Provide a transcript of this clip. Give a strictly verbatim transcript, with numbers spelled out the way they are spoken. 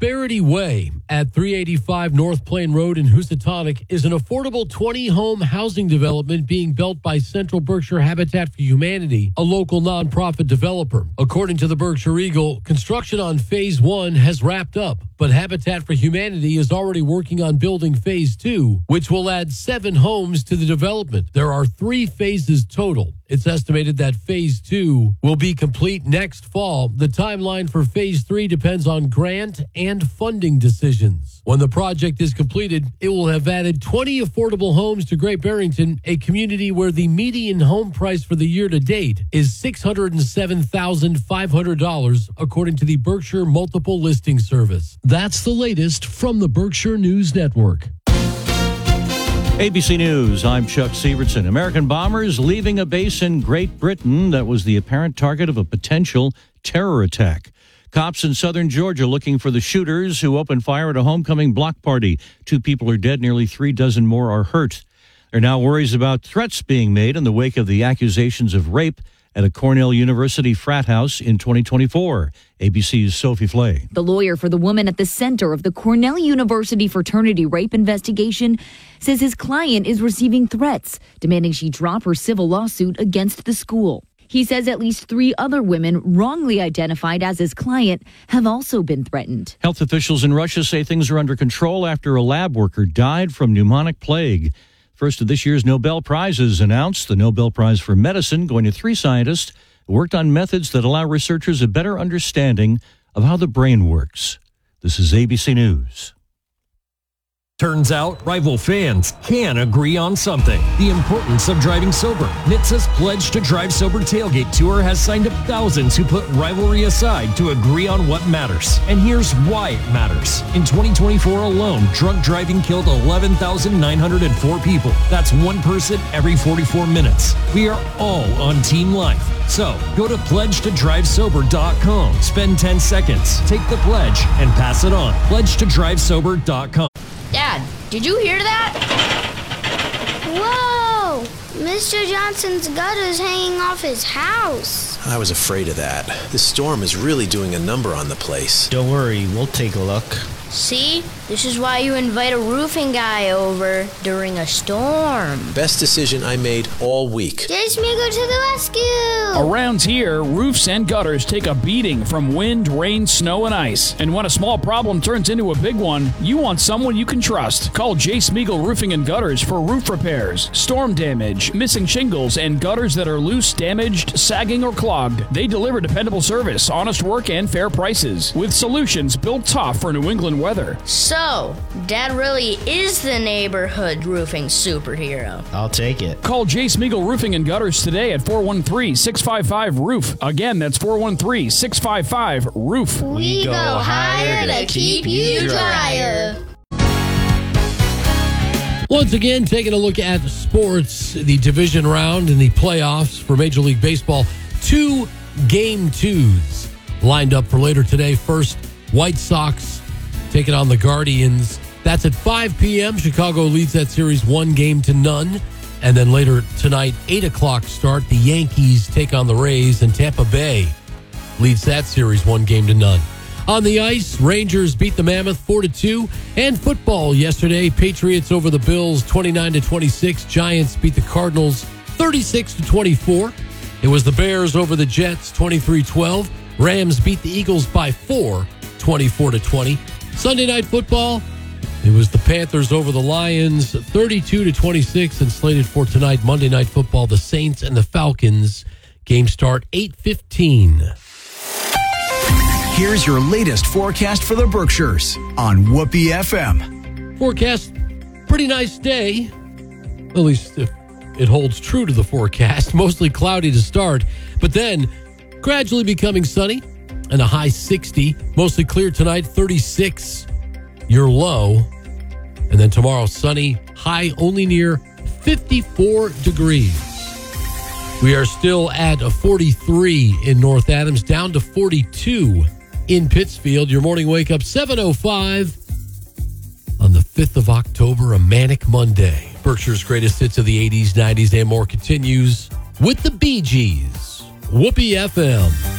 Prosperity Way at three eighty-five North Plain Road in Housatonic is an affordable twenty-home housing development being built by Central Berkshire Habitat for Humanity, a local nonprofit developer. According to the Berkshire Eagle, construction on Phase one has wrapped up, but Habitat for Humanity is already working on building Phase two, which will add seven homes to the development. There are three phases total. It's estimated that Phase two will be complete next fall. The timeline for Phase three depends on grant and funding decisions. When the project is completed, it will have added twenty affordable homes to Great Barrington, a community where the median home price for the year to date is six hundred seven thousand five hundred dollars, according to the Berkshire Multiple Listing Service. That's the latest from the Berkshire News Network. A B C News, I'm Chuck Severson. American bombers leaving a base in Great Britain that was the apparent target of a potential terror attack. Cops in southern Georgia looking for the shooters who opened fire at a homecoming block party. Two people are dead, nearly three dozen more are hurt. There are now worries about threats being made in the wake of the accusations of rape at a Cornell University frat house in twenty twenty-four. A B C's Sophie Flay. The lawyer for the woman at the center of the Cornell University fraternity rape investigation says his client is receiving threats, demanding she drop her civil lawsuit against the school. He says at least three other women wrongly identified as his client have also been threatened. Health officials in Russia say things are under control after a lab worker died from pneumonic plague. First of this year's Nobel Prizes announced. The Nobel Prize for Medicine going to three scientists who worked on methods that allow researchers a better understanding of how the brain works. This is A B C News. Turns out, rival fans can agree on something. The importance of driving sober. N H T Sa's Pledge to Drive Sober Tailgate Tour has signed up thousands who put rivalry aside to agree on what matters. And here's why it matters. In twenty twenty-four alone, drunk driving killed eleven thousand nine hundred four people. That's one person every forty-four minutes. We are all on Team Life. So, go to pledge to drive sober dot com. Spend ten seconds, take the pledge, and pass it on. pledge to drive sober dot com. Dad, did you hear that? Whoa! Mister Johnson's gutter's hanging off his house. I was afraid of that. This storm is really doing a number on the place. Don't worry, we'll take a look. See? This is why you invite a roofing guy over during a storm. Best decision I made all week. Jay Smeagol to the rescue! Around here, roofs and gutters take a beating from wind, rain, snow, and ice. And when a small problem turns into a big one, you want someone you can trust. Call Jay Smeagol Roofing and Gutters for roof repairs, storm damage, missing shingles, and gutters that are loose, damaged, sagging, or clogged. They deliver dependable service, honest work, and fair prices, with solutions built tough for New England weather. So, Dad really is the neighborhood roofing superhero. I'll take it. Call Jay Smeagol Roofing and Gutters today at four one three, six five five, roof. Again, that's four one three, six five five, roof. We, we go higher to keep you drier. Once again, taking a look at sports, the division round and the playoffs for Major League Baseball. Two game twos lined up for later today. First, White Sox taking on the Guardians. That's at five p.m. Chicago leads that series one game to none. And then later tonight, eight o'clock start, the Yankees take on the Rays, and Tampa Bay leads that series one game to none. On the ice, Rangers beat the Mammoth four to two. And football yesterday, Patriots over the Bills twenty-nine to twenty-six. Giants beat the Cardinals thirty-six to twenty-four. It was the Bears over the Jets twenty-three twelve. Rams beat the Eagles by four, twenty-four to twenty. Sunday Night Football, it was the Panthers over the Lions thirty-two to twenty-six. And slated for tonight, Monday Night Football, the Saints and the Falcons. Game start eight fifteen. Here's your latest forecast for the Berkshires on Whoopee F M. Forecast, pretty nice day. At least if it holds true to the forecast. Mostly cloudy to start, but then gradually becoming sunny and a high sixty. Mostly clear tonight, thirty-six. Your low. And then tomorrow, sunny, high only near fifty-four degrees. We are still at a forty-three in North Adams, down to forty-two in Pittsfield. Your morning wake up, seven oh five on the fifth of October, a manic Monday. Berkshire's greatest hits of the eighties, nineties, and more continues with the Bee Gees. Whoopee F M.